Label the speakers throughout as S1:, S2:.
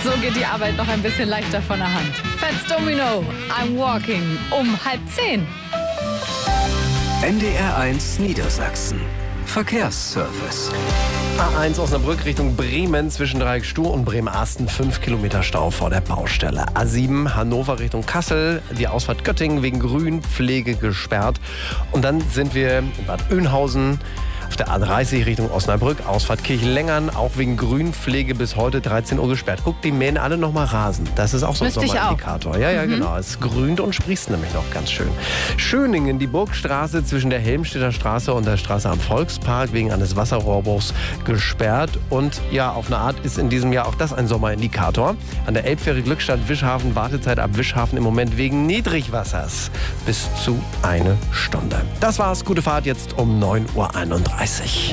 S1: So geht die Arbeit noch ein bisschen leichter von der Hand. Fats Domino, I'm Walking, um 9:30.
S2: NDR1 Niedersachsen. Verkehrsservice.
S3: A1 Osnabrück Richtung Bremen zwischen Dreieck-Stuhr und Bremen-Asten 5 Kilometer Stau vor der Baustelle. A7 Hannover Richtung Kassel, die Ausfahrt Göttingen wegen Grünpflege gesperrt. Und dann sind wir in Bad Oeynhausen auf der A30 Richtung Osnabrück, Ausfahrt Kirchlengern, auch wegen Grünpflege bis heute 13 Uhr gesperrt. Guck, die mähen alle noch mal Rasen. Das ist auch so ein Sommerindikator. Ja, genau. Es grünt und sprießt nämlich noch ganz schön. Schöningen, die Burgstraße zwischen der Helmstedter Straße und der Straße am Volkspark wegen eines Wasserrohrbruchs gesperrt. Und ja, auf eine Art ist in diesem Jahr auch das ein Sommerindikator. An der Elbfähre Glückstadt Wischhafen, Wartezeit ab Wischhafen im Moment wegen Niedrigwassers bis zu 1 Stunde. Das war's. Gute Fahrt jetzt um 9:31 Uhr.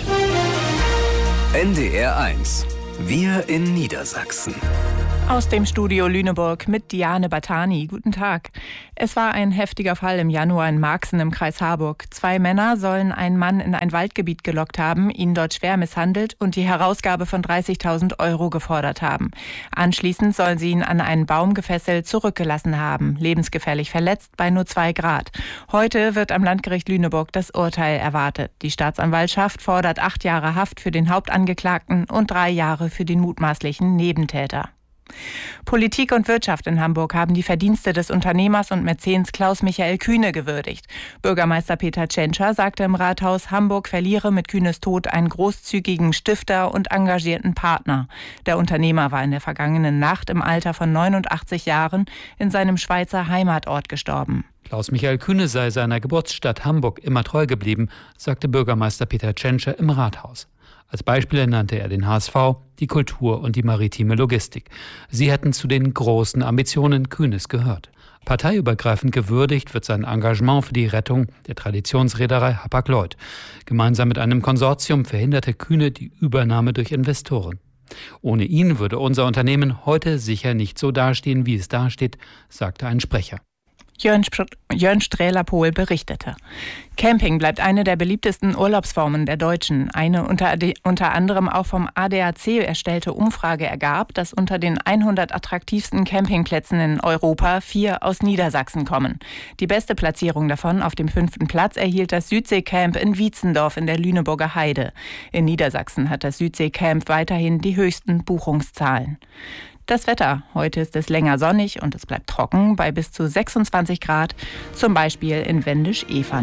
S2: NDR1. Wir in Niedersachsen.
S4: Aus dem Studio Lüneburg mit Diane Batani. Guten Tag. Es war ein heftiger Fall im Januar in Marxen im Kreis Harburg. 2 Männer sollen einen Mann in ein Waldgebiet gelockt haben, ihn dort schwer misshandelt und die Herausgabe von 30.000 € gefordert haben. Anschließend sollen sie ihn an einen Baum gefesselt zurückgelassen haben, lebensgefährlich verletzt bei nur 2 Grad. Heute wird am Landgericht Lüneburg das Urteil erwartet. Die Staatsanwaltschaft fordert 8 Jahre Haft für den Hauptangeklagten und 3 Jahre für den mutmaßlichen Nebentäter. Politik und Wirtschaft in Hamburg haben die Verdienste des Unternehmers und Mäzens Klaus-Michael Kühne gewürdigt. Bürgermeister Peter Tschentscher sagte im Rathaus, Hamburg verliere mit Kühnes Tod einen großzügigen Stifter und engagierten Partner. Der Unternehmer war in der vergangenen Nacht im Alter von 89 Jahren in seinem Schweizer Heimatort gestorben.
S5: Klaus-Michael Kühne sei seiner Geburtsstadt Hamburg immer treu geblieben, sagte Bürgermeister Peter Tschentscher im Rathaus. Als Beispiele nannte er den HSV, die Kultur und die maritime Logistik. Sie hätten zu den großen Ambitionen Kühnes gehört. Parteiübergreifend gewürdigt wird sein Engagement für die Rettung der Traditionsreederei Hapag-Lloyd. Gemeinsam mit einem Konsortium verhinderte Kühne die Übernahme durch Investoren. Ohne ihn würde unser Unternehmen heute sicher nicht so dastehen, wie es dasteht, sagte ein Sprecher.
S4: Jörn Strähler-Pohl berichtete. Camping bleibt eine der beliebtesten Urlaubsformen der Deutschen. Eine unter anderem auch vom ADAC erstellte Umfrage ergab, dass unter den 100 attraktivsten Campingplätzen in Europa 4 aus Niedersachsen kommen. Die beste Platzierung davon auf dem 5. Platz erhielt das Südseecamp in Wietzendorf in der Lüneburger Heide. In Niedersachsen hat das Südseecamp weiterhin die höchsten Buchungszahlen. Das Wetter. Heute ist es länger sonnig und es bleibt trocken bei bis zu 26 Grad, zum Beispiel in Wendisch-Efern.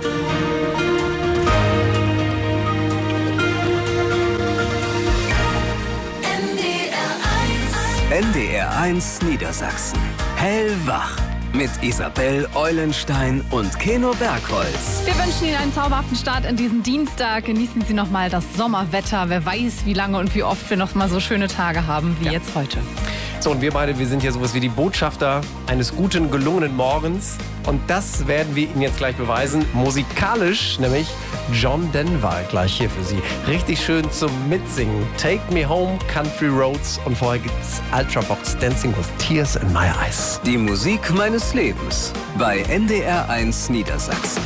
S2: NDR1 Niedersachsen. Hellwach. Mit Isabel Eulenstein und Keno Bergholz.
S1: Wir wünschen Ihnen einen zauberhaften Start in diesen Dienstag. Genießen Sie noch mal das Sommerwetter. Wer weiß, wie lange und wie oft wir noch mal so schöne Tage haben wie jetzt heute.
S3: So, und wir beide, wir sind ja sowas wie die Botschafter eines guten, gelungenen Morgens. Und das werden wir Ihnen jetzt gleich beweisen. Musikalisch, nämlich John Denver gleich hier für Sie. Richtig schön zum Mitsingen. Take Me Home, Country Roads. Und vorher gibt's Ultravox Dancing with Tears in My Eyes.
S2: Die Musik meines Lebens bei NDR1 Niedersachsen.